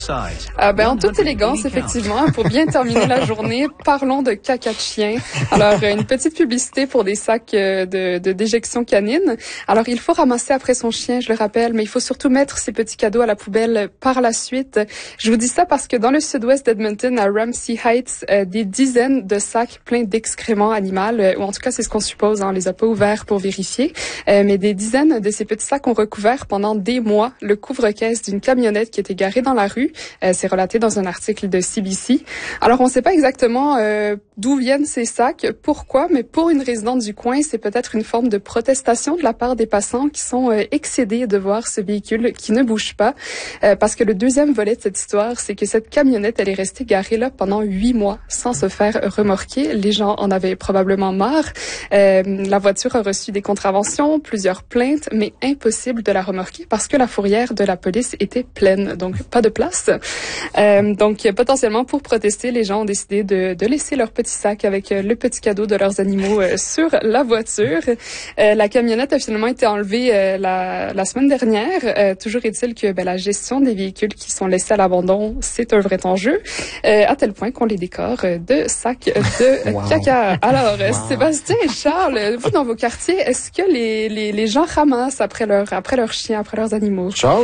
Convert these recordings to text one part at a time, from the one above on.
En toute élégance, effectivement, pour bien terminer la journée, parlons de caca de chien. Alors, une petite publicité pour des sacs de déjection canine. Alors, il faut ramasser après son chien, je le rappelle, mais il faut surtout mettre ces petits cadeaux à la poubelle par la suite. Je vous dis ça parce que dans le sud-ouest d'Edmonton, à Ramsey Heights, des dizaines de sacs pleins d'excréments animaux, ou en tout cas, c'est ce qu'on suppose, on les a pas ouverts pour vérifier, mais des dizaines de ces petits sacs ont recouvert pendant des mois le couvre-caisse d'une camionnette qui était garée dans la rue. C'est relaté dans un article de CBC. Alors, on ne sait pas exactement d'où viennent ces sacs, pourquoi, mais pour une résidente du coin, c'est peut-être une forme de protestation de la part des passants qui sont excédés de voir ce véhicule qui ne bouge pas. Parce que le deuxième volet de cette histoire, c'est que cette camionnette, elle est restée garée là pendant 8 mois sans se faire remorquer. Les gens en avaient probablement marre. La voiture a reçu des contraventions, plusieurs plaintes, mais impossible de la remorquer parce que la fourrière de la police était pleine, donc pas de place. Donc, potentiellement, pour protester, les gens ont décidé de laisser leur petit sac avec le petit cadeau de leurs animaux sur la voiture. La camionnette a finalement été enlevée la semaine dernière. Toujours est-il que la gestion des véhicules qui sont laissés à l'abandon, c'est un vrai enjeu, à tel point qu'on les décore de sacs de caca. Alors, Sébastien et Charles, vous, dans vos quartiers, est-ce que les gens ramassent après leurs chiens, après leurs animaux? Charles?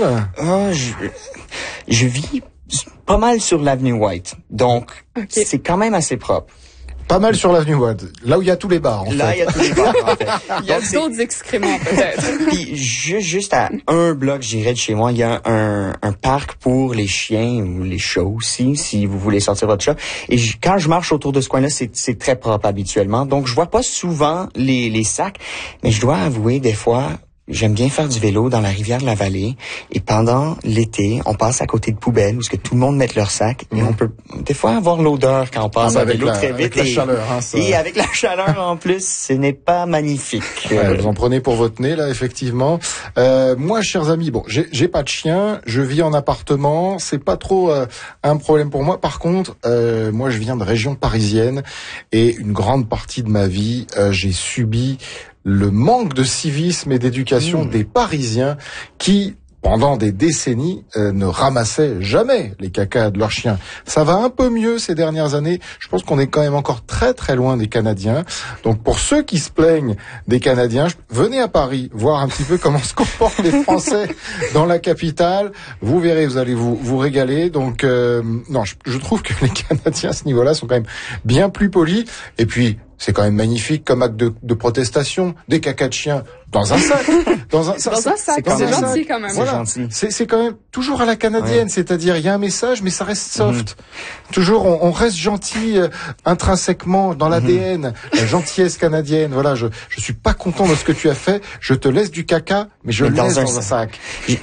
Je vis pas mal sur l'avenue White, donc c'est quand même assez propre. Pas mal sur l'avenue White, là où il y a tous les bars, en fait. Là, il y a tous les bars, en fait. Il y a d'autres excréments, peut-être. Puis, juste à un bloc, je dirais, de chez moi, il y a un parc pour les chiens ou les chats aussi, si vous voulez sortir votre chat. Et quand je marche autour de ce coin-là, c'est très propre habituellement. Donc, je vois pas souvent les sacs, mais je dois avouer, des fois, j'aime bien faire du vélo dans la rivière de la Vallée, et pendant l'été, on passe à côté de poubelles où tout le monde met leur sac, et on peut des fois avoir l'odeur quand on passe à vélo très vite. Avec la chaleur, et avec la chaleur en plus, ce n'est pas magnifique. Vous en prenez pour votre nez, là, effectivement. Moi, chers amis, j'ai pas de chien, je vis en appartement, c'est pas trop un problème pour moi. Par contre, moi, je viens de région parisienne, et une grande partie de ma vie, j'ai subi le manque de civisme et d'éducation des Parisiens qui, pendant des décennies, ne ramassaient jamais les cacas de leurs chiens. Ça va un peu mieux ces dernières années. Je pense qu'on est quand même encore très très loin des Canadiens. Donc pour ceux qui se plaignent des Canadiens, venez à Paris voir un petit peu comment se comportent les Français dans la capitale. Vous verrez, vous allez vous régaler. Donc non, je trouve que les Canadiens à ce niveau-là sont quand même bien plus polis. Et puis c'est quand même magnifique comme acte de protestation, des cacas de chiens dans un sac. Dans un sac, c'est gentil quand même. Voilà. C'est quand même toujours à la canadienne, c'est-à-dire il y a un message, mais ça reste soft. Toujours, on reste gentil intrinsèquement dans l'ADN, la gentillesse canadienne. Voilà, je suis pas content de ce que tu as fait, je te laisse du caca, mais je le laisse dans un sac.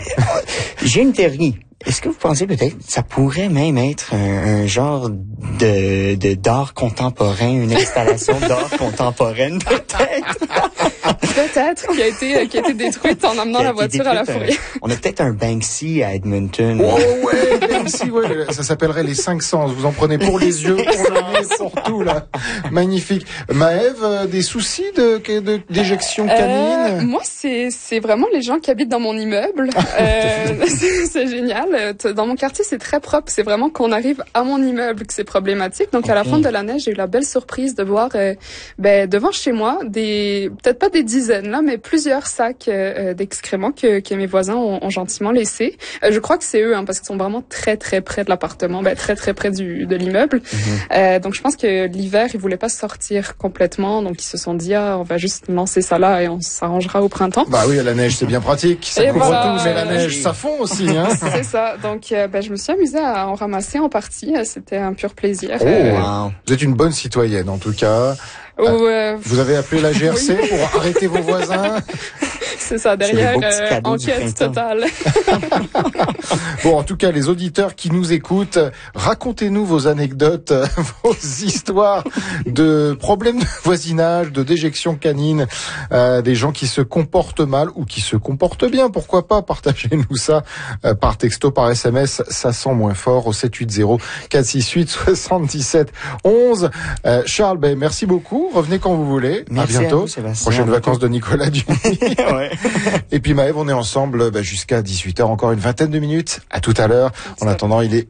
J'ai une théorie. Est-ce que vous pensez peut-être que ça pourrait même être un genre d'art contemporain, une installation d'art contemporaine, peut-être? Peut-être, qui a été détruite en amenant la voiture à la fourrière. On a peut-être un Banksy à Edmonton. Oh ouais, Banksy, ouais. Ça s'appellerait les 5 sens. Vous en prenez pour les yeux, pour le nez, pour tout, là. Magnifique. Maëve, des soucis d'éjection canine? Moi, c'est vraiment les gens qui habitent dans mon immeuble. C'est génial. Dans mon quartier, c'est très propre. C'est vraiment qu'on arrive à mon immeuble que c'est problématique. Donc, à la fin de l'année, j'ai eu la belle surprise de voir, devant chez moi, peut-être pas des dizaines, là, mais plusieurs sacs d'excréments que mes voisins ont gentiment laissés. Je crois que c'est eux, parce qu'ils sont vraiment très, très près de l'appartement, très, très près de l'immeuble. Donc, je pense que l'hiver, ils voulaient pas sortir complètement. Donc, ils se sont dit, on va juste lancer ça là et on s'arrangera au printemps. Bah oui, la neige, c'est bien pratique. Ça couvre tout, mais la neige, ça fond aussi, hein. C'est ça. Donc, je me suis amusée à en ramasser en partie. C'était un pur plaisir. Wow. Vous êtes une bonne citoyenne, en tout cas. Vous avez appelé la GRC pour arrêter vos voisins? C'est ça, derrière, enquête totale. Bon, en tout cas, les auditeurs qui nous écoutent, racontez-nous vos anecdotes, vos histoires de problèmes de voisinage, de déjection canine, des gens qui se comportent mal ou qui se comportent bien. Pourquoi pas? Partagez-nous ça par texto, par SMS. Ça sent moins fort au 780 468 77 11. Charles, merci beaucoup. Revenez quand vous voulez. Merci à bientôt. À vous, prochaines vacances de Nicolas Duny. Ouais. Et puis Maëv, on est ensemble jusqu'à 18h, encore une vingtaine de minutes. À tout à l'heure. En attendant, il est